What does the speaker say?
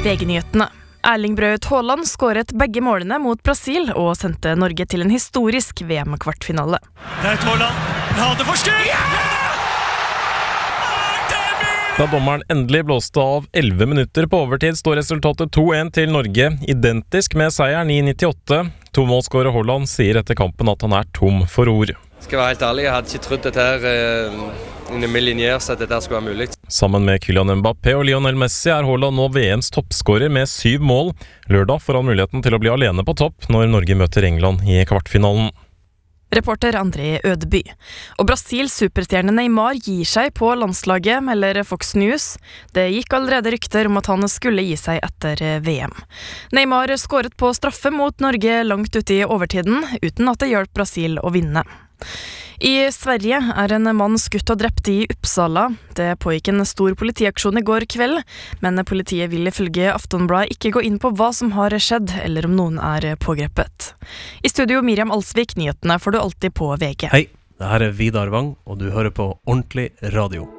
VG-nyhetene. Erling Braut Haaland skåret begge målene mot Brasil og sendte Norge til en historisk VM-kvartfinale. Braut Haaland, hadde forskudd! Da dommeren endelig blåste av 11 minutter på overtid, står resultatet 2-1 til Norge, identisk med seieren i 98. Tomålsskårer Haaland sier etter kampen at han tom for ord. Skal være helt ærlig, jeg hadde ikke trodd dette her innen millionær, så at dette skulle være mulig. Sammen med Kylian Mbappé og Lionel Messi Haaland nå VMs toppskårer med 7 mål. Lørdag får han muligheten til å bli alene på topp når Norge møter England i kvartfinalen. Reporter André Ødeby. Og Brasils superstjerne Neymar gir seg på landslaget, melder Fox News. Det gikk allerede rykter om at han skulle gi seg etter VM. Neymar skåret på straffe mot Norge langt ute i overtiden, uten at det hjalp Brasil å vinne. I Sverige en mann skutt og drept i Uppsala. Det pågikk en stor politiaksjon i går kveld, men politiet vil ifølge Aftonbladet ikke gå inn på hva som har skjedd, eller om noen pågrepet. I studio Miriam Alsvik, nyhetene får du alltid på VG. Hei, det her Vidar Wang, og du hører på Ordentlig Radio.